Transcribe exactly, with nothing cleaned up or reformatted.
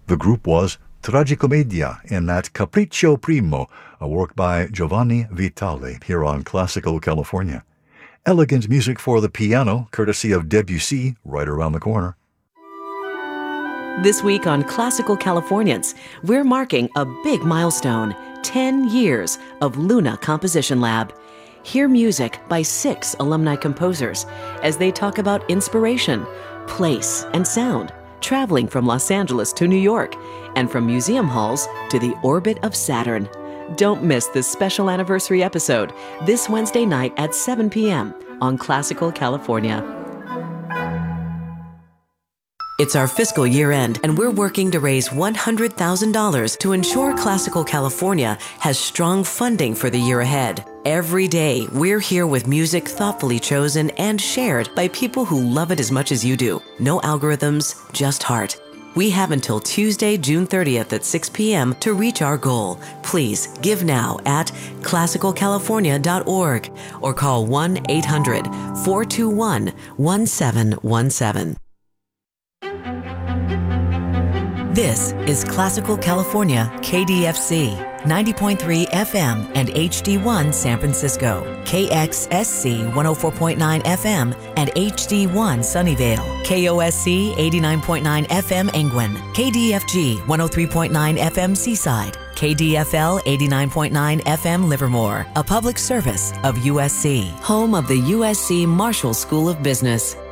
The group was Tragicomedia in that Capriccio Primo, a work by Giovanni Vitale, here on Classical California. Elegant music for the piano, courtesy of Debussy, right around the corner. This week on Classical Californians, we're marking a big milestone, ten years of Luna Composition Lab. Hear music by six alumni composers as they talk about inspiration, place, and sound, traveling from Los Angeles to New York, and from museum halls to the orbit of Saturn. Don't miss this special anniversary episode this Wednesday night at seven p.m. on Classical California. It's our fiscal year end, and we're working to raise one hundred thousand dollars to ensure Classical California has strong funding for the year ahead. Every day, we're here with music thoughtfully chosen and shared by people who love it as much as you do. No algorithms, just heart. We have until Tuesday, June thirtieth at six p.m. to reach our goal. Please give now at classical california dot org or call one eight hundred four two one one seven one seven. This is Classical California, K D F C, ninety point three F M and H D one San Francisco, K X S C one oh four point nine F M and H D one Sunnyvale, K O S C eighty-nine point nine F M Angwin, K D F G one oh three point nine F M Seaside, K D F L eighty-nine point nine F M Livermore, a public service of U S C, home of the U S C Marshall School of Business.